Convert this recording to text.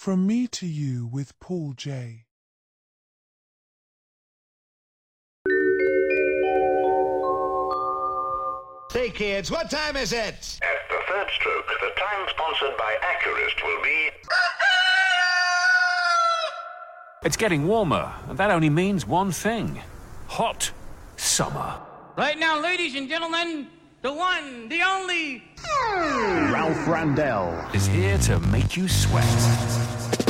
From me to you with Paul J. Say, kids, what time is it? At the third stroke, the time sponsored by Accurist will be... It's getting warmer, and that only means one thing. Hot summer. Right now, ladies and gentlemen, the one, the only... Ralph Randell is here to make you sweat.